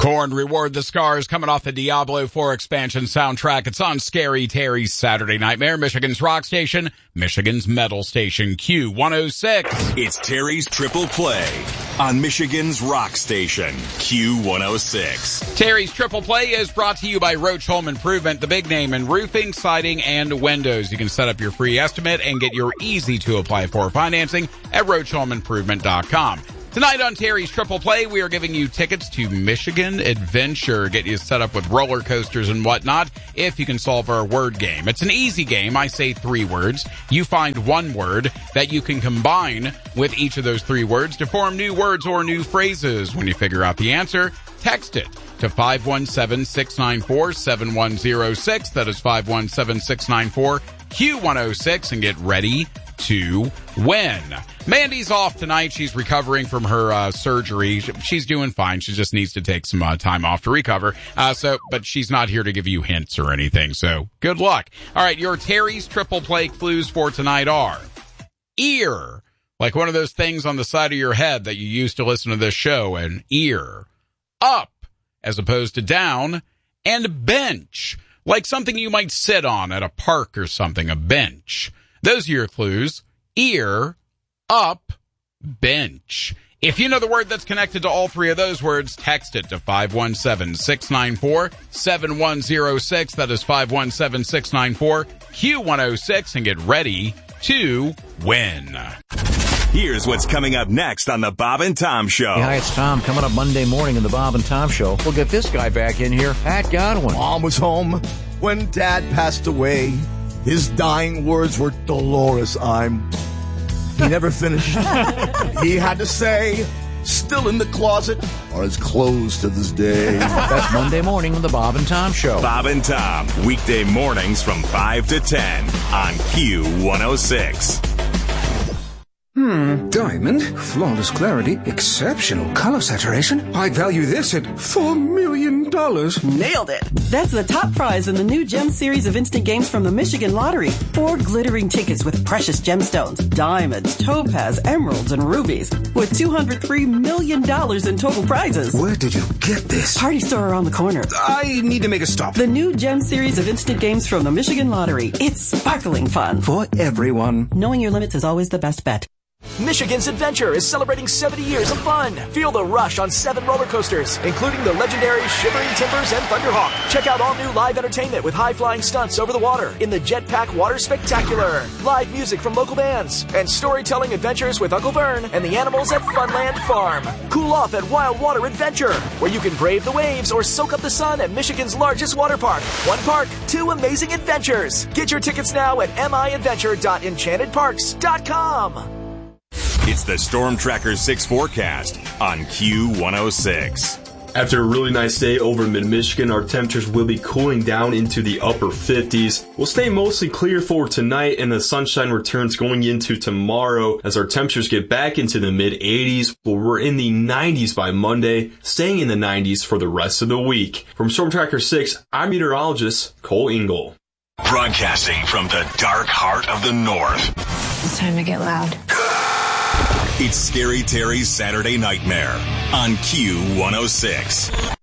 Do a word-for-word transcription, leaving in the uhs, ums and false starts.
Korn, Reward the Scars, coming off the Diablo four expansion soundtrack. It's on Scary Terry's Saturday Nightmare, Michigan's rock station, Michigan's metal station, Q one oh six. It's Terry's Triple Play on Michigan's rock station, Q one oh six. Terry's Triple Play is brought to you by Roach Home Improvement, the big name in roofing, siding, and windows. You can set up your free estimate and get your easy-to-apply-for financing at roach home improvement dot com. Tonight on Terry's Triple Play, we are giving you tickets to Michigan Adventure. Get you set up with roller coasters and whatnot if you can solve our word game. It's an easy game. I say three words. You find one word that you can combine with each of those three words to form new words or new phrases. When you figure out the answer, text it to five one seven, six nine four, seven one zero six. That is five one seven, six nine four, Q one oh six, and get ready to win. Mandy's off tonight. She's recovering from her uh, surgery. She's doing fine. She just needs to take some uh, time off to recover. Uh, so, but she's not here to give you hints or anything. So good luck. All right. Your Terry's Triple Play clues for tonight are ear, like one of those things on the side of your head that you use to listen to this show, an ear. Up, as opposed to down, and bench, like something you might sit on at a park or something, a bench. Those are your clues. Ear, up, bench. If you know the word that's connected to all three of those words, text it to five one seven, six nine four, seven one zero six. That is five one seven, six nine four, Q one oh six, and get ready to win. Here's what's coming up next on the Bob and Tom Show. Hey, hi, it's Tom. Coming up Monday morning in the Bob and Tom Show. We'll get this guy back in here, Pat Godwin. Mom was home when Dad passed away. His dying words were, Dolores, I'm... He never finished. He had to say, still in the closet, are his clothes to this day. That's Monday morning on the Bob and Tom Show. Bob and Tom, weekday mornings from five to ten on Q one oh six. Hmm, diamond, flawless clarity, exceptional color saturation. I'd value this at four million dollars. Nailed it! That's the top prize in the new Gem series of instant games from the Michigan Lottery. Four glittering tickets with precious gemstones, diamonds, topaz, emeralds, and rubies, with two hundred three million dollars in total prizes. Where did you get this? Party store around the corner. I need to make a stop. The new Gem series of instant games from the Michigan Lottery. It's sparkling fun. For everyone. Knowing your limits is always the best bet. Michigan's Adventure is celebrating seventy years of fun. Feel the rush on seven roller coasters, including the legendary Shivering Timbers and Thunderhawk. Check out all new live entertainment with high-flying stunts over the water in the Jetpack Water Spectacular. Live music from local bands and storytelling adventures with Uncle Vern and the animals at Funland Farm. Cool off at Wild Water Adventure, where you can brave the waves or soak up the sun at Michigan's largest water park. One park, two amazing adventures. Get your tickets now at m i adventure dot enchanted parks dot com. It's the Storm Tracker six forecast on Q one oh six. After a really nice day over in mid-Michigan, our temperatures will be cooling down into the upper fifties. We'll stay mostly clear for tonight, and the sunshine returns going into tomorrow as our temperatures get back into the mid-eighties. Well, we're in the nineties by Monday, staying in the nineties for the rest of the week. From Storm Tracker six, I'm meteorologist Cole Engel. Broadcasting from the dark heart of the North. It's time to get loud. It's Scary Terry's Saturday Nightmare on Q one oh six.